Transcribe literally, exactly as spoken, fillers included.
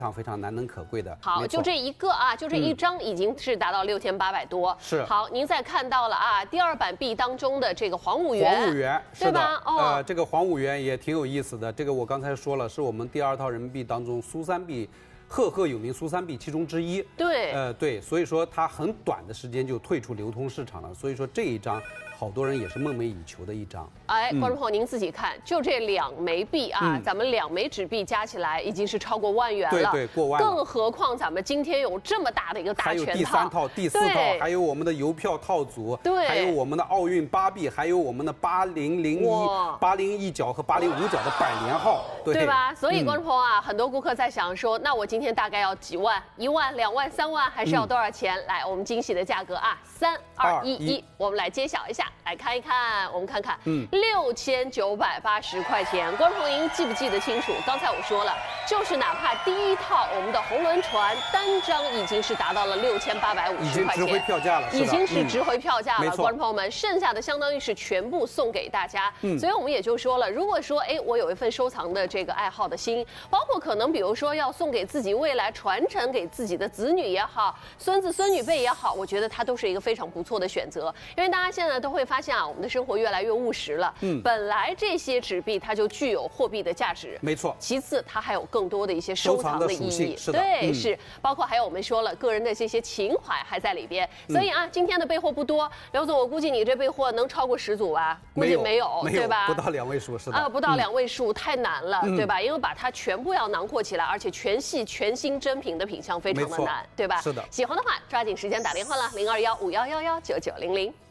常非常难能可贵的。 好，就这一个啊，就这一张已经是达到六千八百多。 是。 好，您再看到了啊，第二版币当中的这个黄五元。 黄五元， 对吧？ 哦。呃，这个黄五元也挺有意思的。这个我刚才说了，是我们第二套人民币当中苏三币。 赫赫有名苏三币其中之一， 对， 呃对，所以说它很短的时间就退出流通市场了，所以说这一张好多人也是梦寐以求的一张。 哎，观众朋友您自己看，就这两枚币啊， 嗯、 咱们两枚纸币加起来已经是超过万元了， 对对，过万了。 更何况咱们今天有这么大的一个大全套， 还有第三套、第四套，还有我们的邮票套组， 对， 还有我们的奥运八币，还有我们的八零零一、八零一角和八零五角的百年号，对对吧？所以观众朋友啊，嗯、很多顾客在想说，那我今天大概要几万？一万、两万、三万，还是要多少钱？嗯、来，我们惊喜的价格啊，三二一一，我们来揭晓一下，来看一看，我们看看，嗯，六千九百八十块钱。观众朋友，您记不记得清楚？刚才我说了，就是哪怕第一套我们的红轮船单张已经是达到了六千八百五十块钱， 已经值回票价了， 已经是值回票价了。 嗯、 观众朋友们，剩下的相当于是全部送给大家。嗯，所以我们也就说了，如果说，哎，我有一份收藏的这个爱好的心，包括可能比如说要送给自己未来传承给自己的子女也好，孙子孙女辈也好，我觉得它都是一个非常不错的选择。因为大家现在都会发现啊，我们的生活越来越务实了。嗯，本来这些纸币它就具有货币的价值， 没错。 其次，它还有更多的一些收藏的意义， 是的， 对， 嗯、 是包括还有我们说了个人的这些情怀还在里边。所以啊，今天的备货不多，刘总，我估计你这备货能超过十组吧？估计没有， 没有对吧？ 不到两位数，是的。 啊，不到两位数、嗯、太难了， 嗯、 对吧？因为把它全部要囊括起来，而且全系全新真品的品相非常的难，对吧？ 是的。 喜欢的话，抓紧时间打电话了，零二幺五幺幺幺九九零零。